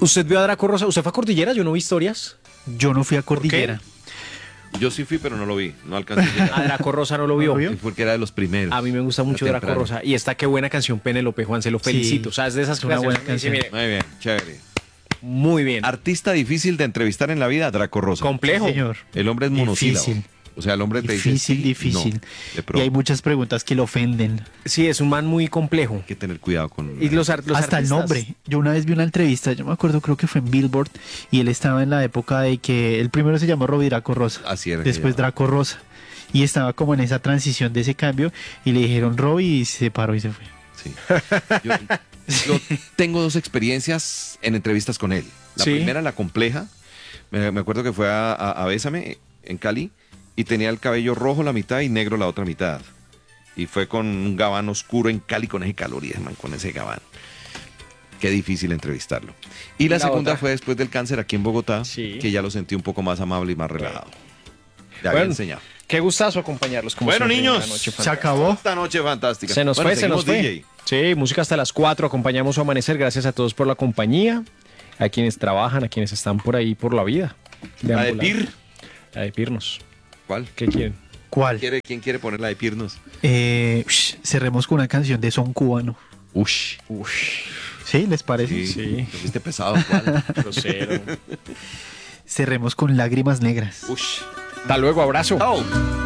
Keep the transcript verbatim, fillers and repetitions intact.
¿Usted vio a Draco Rosa? ¿Usted fue a Cordillera? Yo no vi historias. Yo no fui a Cordillera. Yo sí fui, pero no lo vi. No alcancé a llegar. A Draco Rosa no lo vio. ¿No lo vio? Porque era de los primeros. A mí me gusta mucho Era Draco temprano. Rosa. Y está qué buena canción, Penélope, Juan, se lo felicito. Sí, O sea, es de esas es una buena canciones que me dice, canción. mire, Muy bien, chévere. muy bien. Artista difícil de entrevistar en la vida, Draco Rosa. Complejo. Sí, señor. El hombre es monosílabo. Difícil. O sea, el hombre te dice Difícil, sí, difícil. no, de Y pronto. hay muchas preguntas que lo ofenden. Sí, es un man muy complejo. Hay que tener cuidado con... Y los, ar- los Hasta el artistas- nombre. Yo una vez vi una entrevista, yo me acuerdo, creo que fue en Billboard, y él estaba en la época de que el primero se llamó Robbie Draco Rosa. Así era que Después se llamaba. Draco Rosa. Y estaba como en esa transición de ese cambio, y le dijeron Robbie y se paró y se fue. Sí. Yo, yo tengo dos experiencias en entrevistas con él. La Sí. primera, la compleja. Me, me acuerdo que fue a, a, a Bésame en Cali y tenía el cabello rojo la mitad y negro la otra mitad. Y fue con un gabán oscuro en Cali con ese calor y man, con ese gabán. Qué difícil entrevistarlo. Y la, La segunda otra. fue después del cáncer aquí en Bogotá, Sí. que ya lo sentí un poco más amable y más relajado. Ya Bueno, había enseñado. Qué gustazo acompañarlos. Como Bueno, siempre, niños, una noche Se fantástica. acabó. Esta noche fantástica. Se nos Bueno, fue, se nos seguimos fue. D J. Sí, música hasta las cuatro. Acompañamos su amanecer. Gracias a todos por la compañía. A quienes trabajan, a quienes están por ahí por la vida. La de Deambulando. Pir. La de Pirnos. ¿Cuál? ¿Qué quieren? ¿Cuál? ¿Quiere, ¿Quién quiere poner la de Pirnos? Eh, ush, cerremos con una canción de son cubano. Ush. ¿Sí? ¿Les parece? Sí. Sí. Te fuiste pesado, ¿cuál? Grosero. Cerremos con Lágrimas Negras. Ush. Hasta luego, abrazo. Chao.